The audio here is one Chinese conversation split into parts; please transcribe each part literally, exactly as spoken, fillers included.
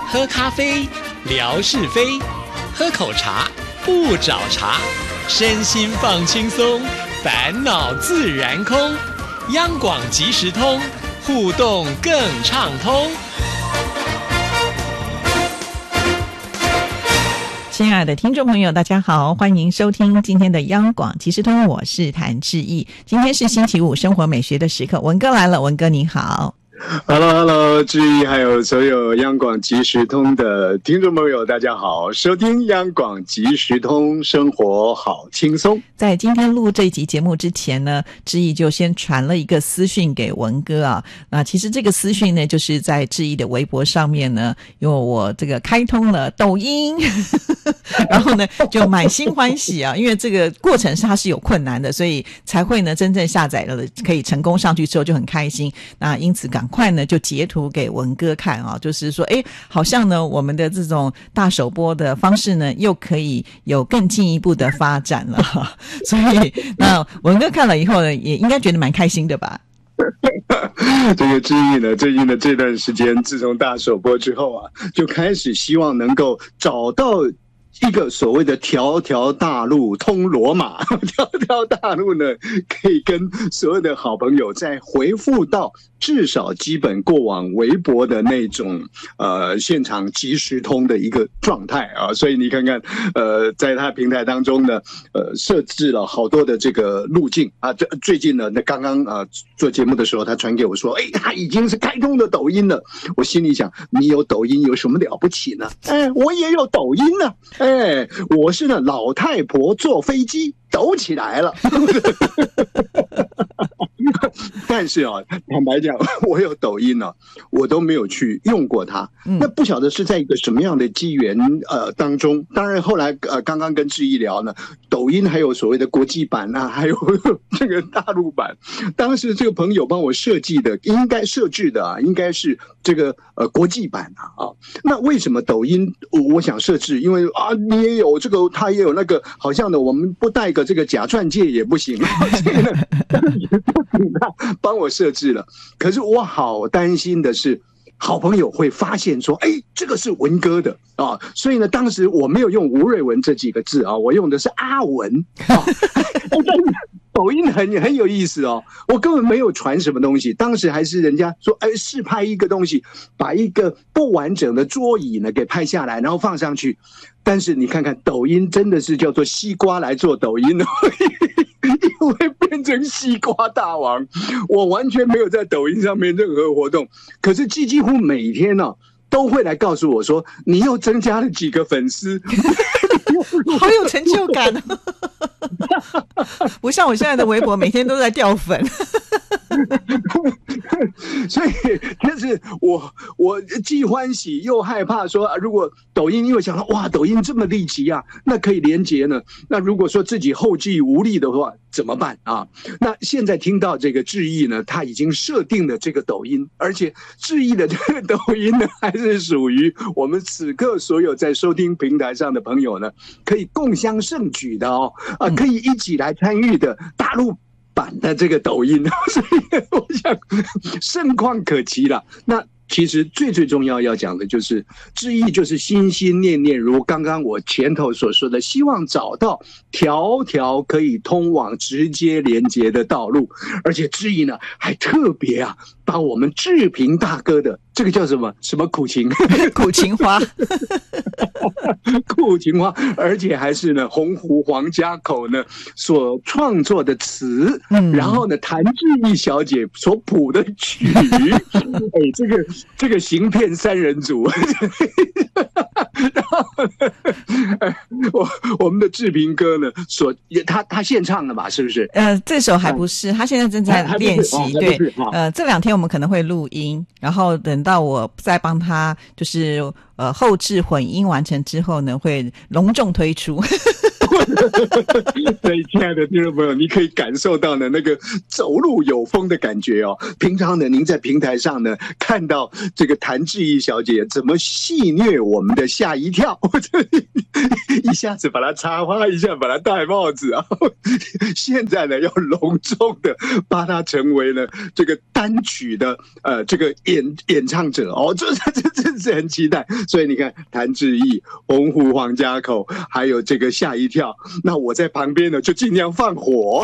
喝咖啡，聊是非；喝口茶，不找茬。身心放轻松，烦恼自然空。央广即时通，互动更畅通。 亲爱的听众朋友，大家好，欢迎收听今天的央广即时通，我是谭志毅。今天是星期五，生活美学的时刻，文哥来了，文哥你好。 Hello Hello， 志毅还有所有央广即时通的听众朋友，大家好，收听央广即时通，生活好轻松。 在今天录这一集节目之前呢，志毅就先传了一个私讯给文哥啊。那其实这个私讯呢，就是在志毅的微博上面呢，因为我这个开通了抖音，然后呢就满心欢喜啊，因为这个过程是它是有困难的，所以才会呢真正下载了，可以成功上去之后就很开心。那因此赶快呢就截图给文哥看啊，就是说诶好像呢我们的这种大首播的方式呢又可以有更进一步的发展了，所以那文哥看了以后呢也应该觉得蛮开心的吧。 这个志毅呢，最近的这段时间，自从大首播之后啊，就开始希望能够找到一个所谓的条条大路通罗马，条条大路呢，可以跟所有的好朋友再回复到至少基本过往微博的那种呃现场即时通的一个状态啊，所以你看看呃在他平台当中呢，呃设置了好多的这个路径啊，这最近呢，那刚刚呃做节目的时候，他传给我说，哎，他已经是开通的抖音了。我心里想，你有抖音有什么了不起呢？哎，我也有抖音呢。哎，我是呢老太婆坐飞机抖起来了。但是啊，坦白讲，我有抖音啊，我都没有去用过它。那不晓得是在一个什么样的机缘呃当中。当然后来呃刚刚跟志毅聊呢，抖音还有所谓的国际版啊，还有这个大陆版。当时这个朋友帮我设计的，应该设置的啊，应该是这个呃国际版啊啊。那为什么抖音我想设置？因为啊你也有这个，他也有那个，好像呢我们不带个这个假钻戒也不行。这个呢，他帮我设置了，可是我好担心的是，好朋友会发现说，哎，这个是文哥的啊，所以呢，当时我没有用吴瑞文这几个字啊，我用的是阿文啊。抖音很很有意思哦，我根本没有传什么东西，当时还是人家说，哎，试拍一个东西，把一个不完整的桌椅呢给拍下来，然后放上去。但是你看看抖音，真的是叫做西瓜来做抖音哦。因为变成西瓜大王，我完全没有在抖音上面任何活动，可是几乎每天呢、啊、都会来告诉我说，你又增加了几个粉丝。 好有成就感哦。不像我现在的微博每天都在掉粉。 所以就是我我既欢喜又害怕说，啊、如果抖音因为想到哇抖音这么立即啊，那可以连结呢，那如果说自己后继无力的话怎么办啊？那现在听到这个志毅呢，他已经设定了这个抖音，而且志毅的这个抖音呢，还是属于我们此刻所有在收听平台上的朋友呢，可以共襄盛举的哦，啊，可以一起来参与的大陆版的这个抖音，所以我想盛况可期了。那其实最最重要要讲的就是志毅，就是心心念念如刚刚我前头所说的，希望找到条条可以通往直接连接的道路。而且志毅呢还特别啊把我们志平大哥的这个叫什么什么苦情苦情花苦情花，而且还是呢洪湖黄家口呢所创作的词，嗯，然后呢谭志毅小姐所谱的曲。哎，这个这个行骗三人组。然后呢，我我们的志平哥呢，所他他现唱的嘛，是不是？ 呃，这首还不是，他现在正在练习。对，呃，这两天我们可能会录音，然后等到我再帮他就是呃后制混音完成之后呢，会隆重推出。 所以亲爱的听众朋友，你可以感受到呢那个走路有风的感觉哦。平常呢您在平台上呢看到这个谭志毅小姐怎么戏谑我们的吓一跳，一下子把她插花，一下把她戴帽子啊，现在呢要隆重的把她成为了这个单曲的呃这个演演唱者哦，这这这是很期待。所以你看谭志毅、洪湖黄家口还有这个吓一跳，那我在旁边呢就尽量放火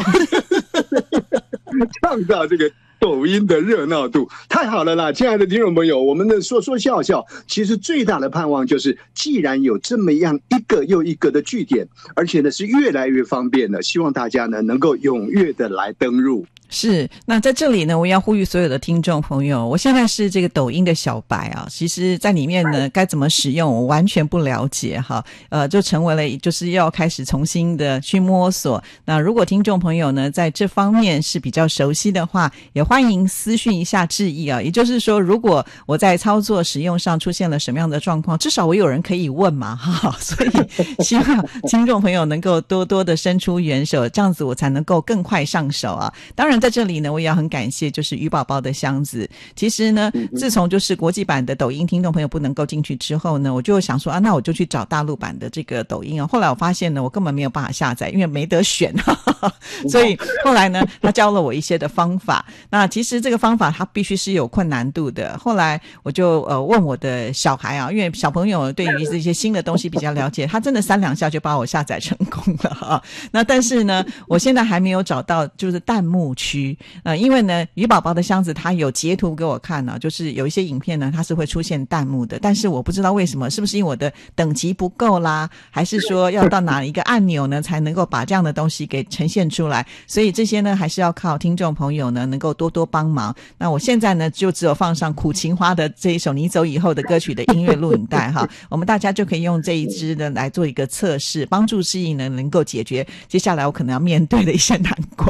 创造这个抖音的热闹度。太好了啦，亲爱的听众朋友，我们的说说笑笑其实最大的盼望就是既然有这么样一个又一个的据点，而且呢是越来越方便了，希望大家呢能够踊跃的来登入。 是，那在这里呢，我要呼吁所有的听众朋友，我现在是这个抖音的小白啊，其实在里面呢该怎么使用我完全不了解哈，呃，就成为了就是要开始重新的去摸索。那如果听众朋友呢在这方面是比较熟悉的话，也欢迎私讯一下志毅啊，也就是说如果我在操作使用上出现了什么样的状况，至少我有人可以问嘛哈，所以希望听众朋友能够多多的伸出援手，这样子我才能够更快上手啊。当然在这里呢我也要很感谢就是鱼宝宝的箱子，其实呢自从就是国际版的抖音听众朋友不能够进去之后呢，我就想说啊，那我就去找大陆版的这个抖音啊。后来我发现呢我根本没有办法下载，因为没得选所以后来呢他教了我一些的方法，那其实这个方法它必须是有困难度的。后来我就呃问我的小孩啊，因为小朋友对于这些新的东西比较了解，他真的三两下就把我下载成功了啊。那但是呢我现在还没有找到就是弹幕区，呃，因为呢鱼宝宝的箱子它有截图给我看呢、啊，就是有一些影片呢它是会出现弹幕的，但是我不知道为什么，是不是因为我的等级不够啦，还是说要到哪一个按钮呢才能够把这样的东西给呈现出来，所以这些呢还是要靠听众朋友呢能够多多帮忙。那我现在呢就只有放上苦情花的这一首你走以后的歌曲的音乐录影带哈，我们大家就可以用这一支呢来做一个测试，帮助志毅呢能够解决接下来我可能要面对的一些难关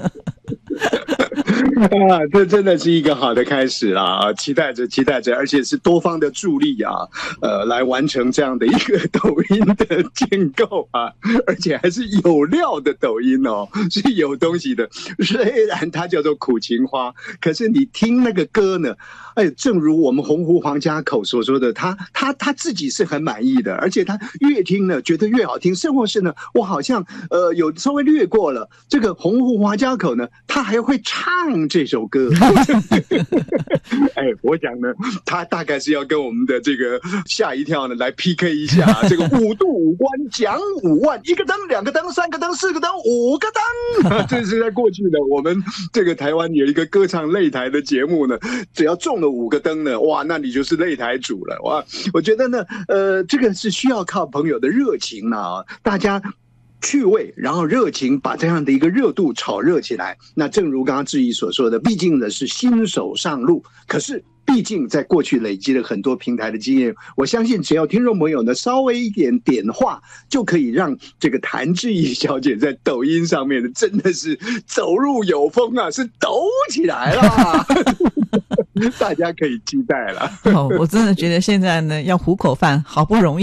啊，这真的是一个好的开始啊！期待着，期待着，而且是多方的助力啊，呃，来完成这样的一个抖音的建构啊，而且还是有料的抖音哦，是有东西的。虽然它叫做苦情花，可是你听那个歌呢，哎，正如我们洪湖黄家口所说的，他他他自己是很满意的，而且他越听呢觉得越好听，甚或是呢，我好像呃有稍微略过了这个洪湖黄家口呢，他还会唱这首歌。哎，我想呢，他大概是要跟我们的这个吓一跳呢来 P K 一下，这个五度五关讲五万，一个灯、两个灯、三个灯、四个灯、五个灯。这是在过去的我们这个台湾有一个歌唱擂台的节目呢，只要中了五个灯呢，哇，那你就是擂台主了哇！我觉得呢，呃，这个是需要靠朋友的热情啊，大家趣味，然后热情，把这样的一个热度炒热起来。那正如刚刚志毅所说的，毕竟呢是新手上路，可是毕竟在过去累积了很多平台的经验，我相信只要听众朋友呢稍微一点点化，就可以让这个谭志毅小姐在抖音上面呢真的是走路有风啊，是抖起来了。大家可以期待了。 哦，我真的觉得现在呢要糊口饭好不容易。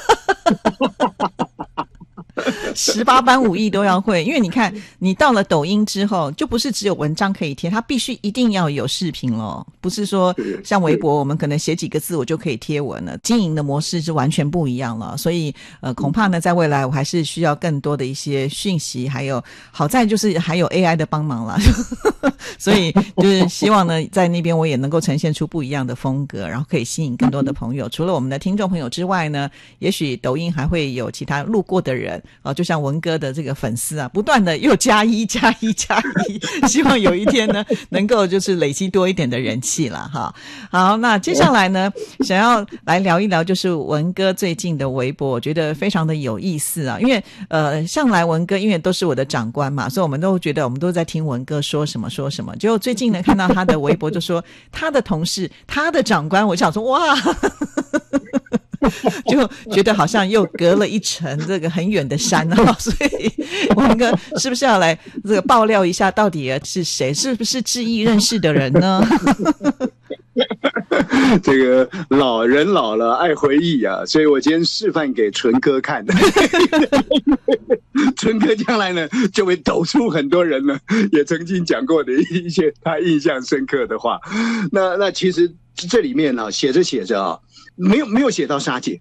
十八般武艺都要会，因为你看你到了抖音之后就不是只有文章可以贴，它必须一定要有视频咯，不是说像微博我们可能写几个字我就可以贴文了，经营的模式是完全不一样了。所以呃，恐怕呢在未来我还是需要更多的一些讯息，还有好在就是还有 A I 的帮忙啦。所以就是希望呢在那边我也能够呈现出不一样的风格，然后可以吸引更多的朋友。除了我们的听众朋友之外呢，也许抖音还会有其他路过的人啊、呃，就像文哥的这个粉丝啊，不断的又加一加一加一，希望有一天呢能够就是累积多一点的人气了哈。好，那接下来呢想要来聊一聊就是文哥最近的微博，我觉得非常的有意思啊，因为呃向来文哥因为都是我的长官嘛，所以我们都觉得我们都在听文哥说什么说什么，结果最近呢看到他的微博就说他的同事他的长官，我想说哇就觉得好像又隔了一层这个很远的山啊，所以文哥是不是要来这个爆料一下到底是谁，是不是志毅认识的人呢？ 这个老人老了爱回忆啊，所以我今天示范给纯哥看的。纯哥将来呢就会抖出很多人呢也曾经讲过的一些他印象深刻的话。那那其实这里面呢写着写着啊，没有没有写到沙姐。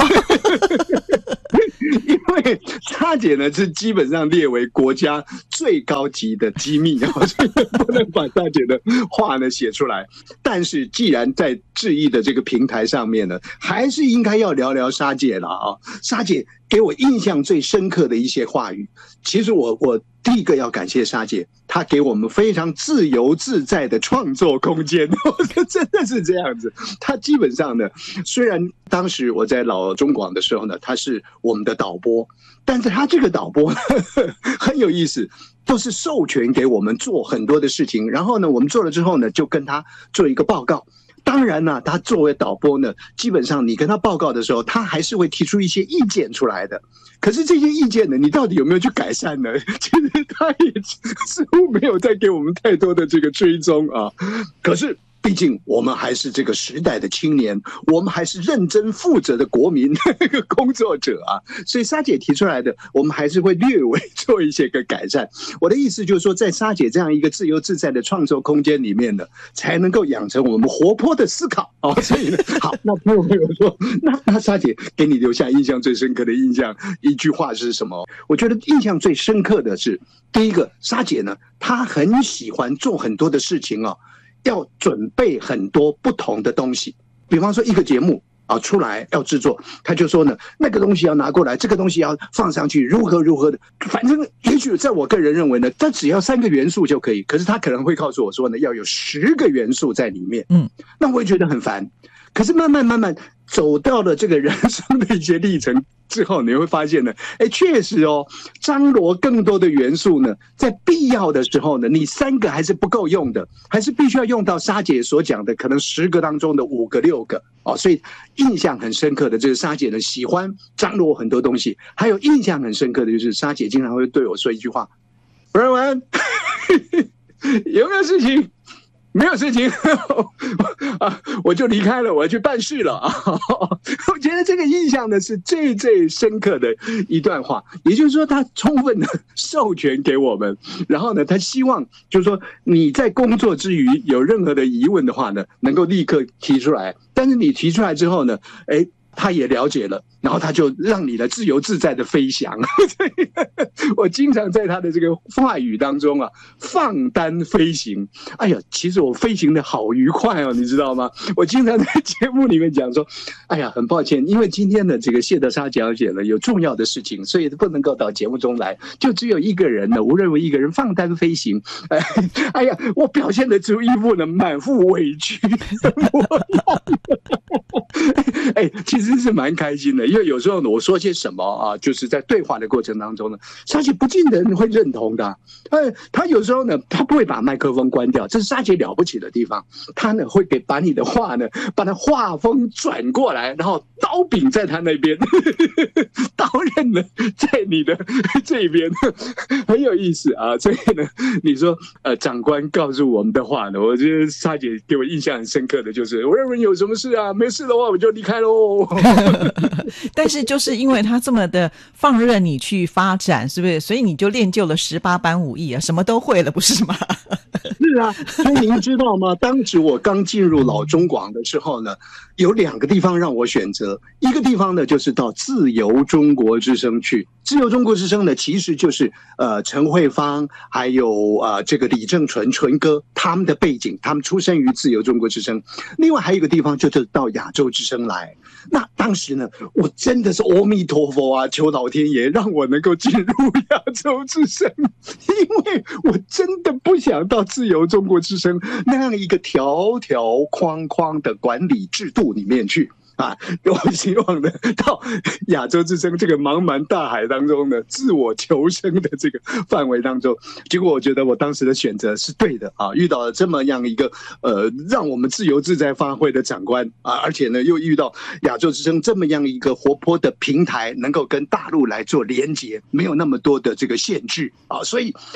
因为沙姐呢是基本上列为国家最高级的机密，所以不能把沙姐的话呢写出来。但是既然在志毅的这个平台上面呢，还是应该要聊聊沙姐了啊。沙姐给我印象最深刻的一些话语，其实我我第一个要感谢沙姐，她给我们非常自由自在的创作空间。真的是这样子。她基本上呢，虽然当时我在老中广的时候呢，她是我们的导播，但是她这个导播很有意思，都是授权给我们做很多的事情，然后呢我们做了之后呢就跟她做一个报告。当然呢，他作为导播呢，基本上你跟他报告的时候，他还是会提出一些意见出来的。可是这些意见呢，你到底有没有去改善呢？其实他也似乎没有再给我们太多的这个追踪啊。可是毕竟我们还是这个时代的青年，我们还是认真负责的国民工作者啊，所以沙姐提出来的，我们还是会略微做一些个改善。我的意思就是说，在沙姐这样一个自由自在的创作空间里面呢，才能够养成我们活泼的思考啊。所以呢，好，那朋友朋友说，那那沙姐给你留下印象最深刻的印象一句话是什么？我觉得印象最深刻的是，第一个，沙姐呢，她很喜欢做很多的事情啊。要准备很多不同的东西，比方说一个节目啊出来要制作，他就说呢，那个东西要拿过来，这个东西要放上去，如何如何的，反正也许在我个人认为呢，他只要三个元素就可以，可是他可能会告诉我说呢，要有十个元素在里面，嗯，那我也觉得很烦。可是慢慢慢慢走到了这个人生的一些历程之后，你会发现呢，哎，确实哦，张罗更多的元素呢，在必要的时候呢，你三个还是不够用的，还是必须要用到沙姐所讲的可能十个当中的五个六个哦。所以印象很深刻的就是沙姐呢喜欢张罗很多东西，还有印象很深刻的就是沙姐经常会对我说一句话：“文文，有没有事情？”没有事情啊，我就离开了，我要去办事了啊！我觉得这个印象呢是最最深刻的一段话，也就是说，他充分的授权给我们，然后呢，他希望就是说你在工作之余有任何的疑问的话呢，能够立刻提出来。但是你提出来之后呢，哎，他也了解了。然后他就让你的自由自在的飞翔。我经常在他的这个话语当中啊，放单飞行。哎呀，其实我飞行的好愉快哦，你知道吗？我经常在节目里面讲说，哎呀，很抱歉，因为今天的这个谢德莎小姐呢有重要的事情，所以不能够到节目中来，就只有一个人呢，吴认为一个人放单飞行。哎, 哎呀，我表现得出一副呢满腹委屈的模样。哎，其实是蛮开心的，因为有时候呢，我说些什么啊，就是在对话的过程当中呢，沙姐不见得会认同的。哎，他有时候呢，他不会把麦克风关掉，这是沙姐了不起的地方。他呢会给把你的话呢，把他话锋转过来，然后刀柄在他那边，刀刃呢在你的这边，很有意思啊。所以呢，你说呃，长官告诉我们的话呢，我觉得沙姐给我印象很深刻的就是，我认为有什么事啊，没事的话我就离开喽。 但是就是因为他这么的放任你去发展，是不是？所以你就练就了十八般武艺啊，什么都会了，不是吗？ 是啊，所以您知道吗？当时我刚进入老中广的时候呢，有两个地方让我选择，一个地方呢就是到自由中国之声去。自由中国之声呢，其实就是呃陈慧芳还有呃这个李正淳淳哥他们的背景，他们出生于自由中国之声。另外还有一个地方就是到亚洲之声来。那当时呢，我真的是阿弥陀佛啊，求老天爷让我能够进入亚洲之声，因为我真的不想到自由中国之声那样一个条条框框的管理制度里面去。啊，我希望呢，到亚洲之声这个茫茫大海当中呢，自我求生的这个范围当中，结果我觉得我当时的选择是对的啊！遇到了这么样一个呃，让我们自由自在发挥的长官啊，而且呢，又遇到亚洲之声这么样一个活泼的平台，能够跟大陆来做连结，没有那么多的这个限制啊，所以。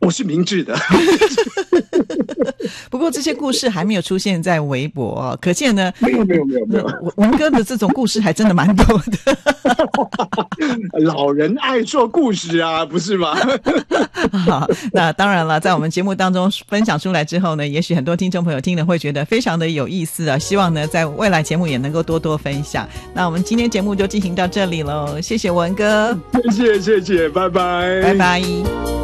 我是明智的。 不过这些故事还没有出现在微博哦，可见呢， 没有没有没有没有， 文哥的这种故事还真的蛮多的。 老人爱说故事啊，不是吗？ 好，那当然了，在我们节目当中分享出来之后呢，也许很多听众朋友听了会觉得非常的有意思啊，希望呢在未来节目也能够多多分享。那我们今天节目就进行到这里咯，谢谢文哥， 谢谢谢谢，拜拜， 拜拜。